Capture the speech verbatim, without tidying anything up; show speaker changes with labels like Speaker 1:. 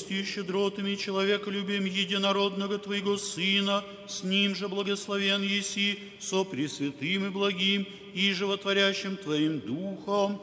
Speaker 1: милостью и щедротами человеколюбием единородного Твоего Сына, с Ним же благословен еси, со Пресвятым и благим и животворящим Твоим Духом,